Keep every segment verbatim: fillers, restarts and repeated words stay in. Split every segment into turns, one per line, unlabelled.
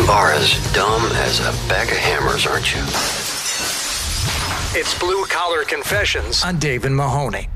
You are as dumb as a bag of hammers, aren't you?
It's Blue Collar Confessions on Dave and Mahoney.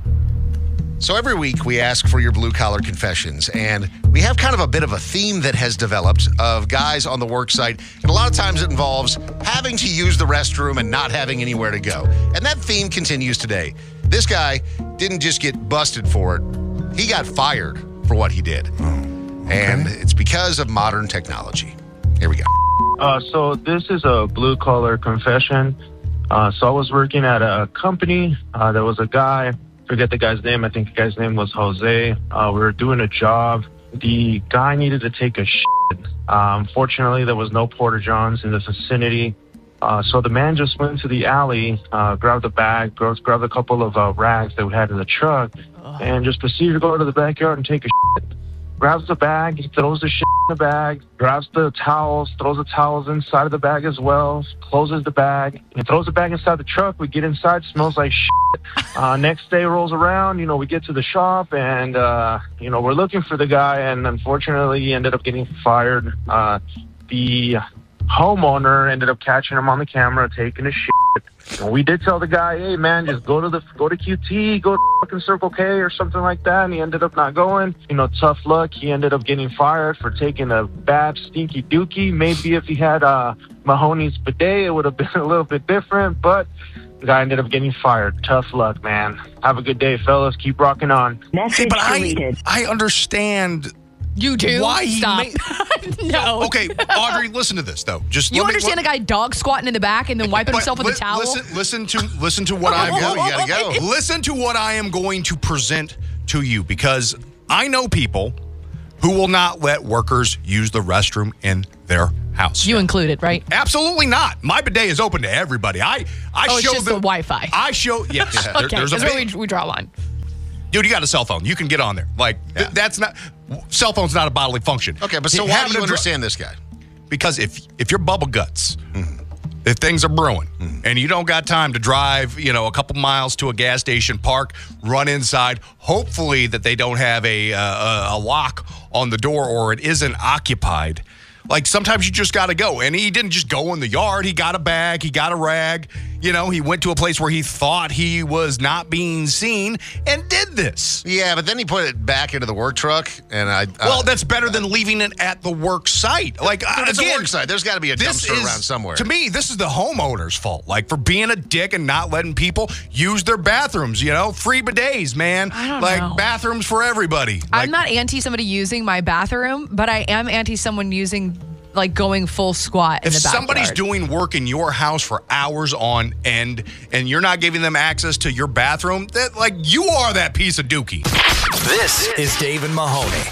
So every week we ask for your blue collar confessions, and we have kind of a bit of a theme that has developed of guys on the work site, and a lot of times it involves having to use the restroom and not having anywhere to go. And that theme continues today. This guy didn't just get busted for it, he got fired for what he did. Oh, okay. And it's because of modern technology. Here we go.
Uh, so this is a blue collar confession. Uh, so I was working at a company. Uh, there was a guy. Forget the guy's name. I think the guy's name was Jose. Uh, we were doing a job. The guy needed to take a shit. Uh, unfortunately, there was no porta johns in the vicinity. Uh, so the man just went to the alley, uh, grabbed a bag, grabbed, grabbed a couple of uh, rags that we had in the truck, and just proceeded to go to the backyard and take a shit. Grabs the bag, he throws the shit in the bag, grabs the towels, throws the towels inside of the bag as well, closes the bag, and throws the bag inside the truck. We get inside, smells like shit. Uh, next day rolls around, you know, we get to the shop, and, uh, you know, we're looking for the guy, and unfortunately he ended up getting fired. Uh, the homeowner ended up catching him on the camera, taking a shit. And we did tell the guy, hey, man, just go to the go to Q T, go to fucking Circle K or something like that. And he ended up not going. You know, tough luck. He ended up getting fired for taking a bad, stinky dookie. Maybe if he had uh, Mahoney's bidet, it would have been a little bit different. But the guy ended up getting fired. Tough luck, man. Have a good day, fellas. Keep rocking on.
See, but I, I understand...
You do?
Why
Stop.
He
no.
Okay, Audrey, listen to this, though. Just
You
let
understand
me,
the guy dog squatting in the back and then wiping
but
himself with
li-
a towel?
Listen, listen to listen to what I'm
go. You gotta go.
Listen to what I am going to present to you, because I know people who will not let workers use the restroom in their house.
You included, right?
Absolutely not. My bidet is open to everybody. I I
oh,
show
it's just
them,
the Wi-Fi.
I show yes.
okay,
there, there's a
that's
big,
where we, we draw a line.
Dude, you got a cell phone. You can get on there. Like,
yeah.
th- that's not... Cell phone's not a bodily function.
Okay, but so why do you understand this guy?
Because if if you're bubble guts, mm-hmm. if things are brewing, mm-hmm. and you don't got time to drive, you know, a couple miles to a gas station, park, run inside, hopefully that they don't have a, uh, a lock on the door or it isn't occupied. Like, sometimes you just got to go. And he didn't just go in the yard. He got a bag. He got a rag. You know, he went to a place where he thought he was not being seen and did this.
Yeah, but then he put it back into the work truck, and I... Uh,
well, that's better than leaving it at the work site. Like,
it's
again,
a work site. There's got to be a dumpster
is,
around somewhere.
To me, this is the homeowner's fault. Like, for being a dick and not letting people use their bathrooms, you know? Free bidets, man.
I don't
like,
know.
bathrooms for everybody.
I'm
like,
not anti somebody using my bathroom, but I am anti someone using... like going full squat in
if
the backyard.
somebody's doing work in your house for hours on end and you're not giving them access to your bathroom, that like you are that piece of dookie.
This is Dave and Mahoney.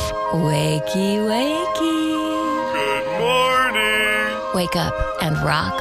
Wakey, wakey.
Good morning.
Wake up and rock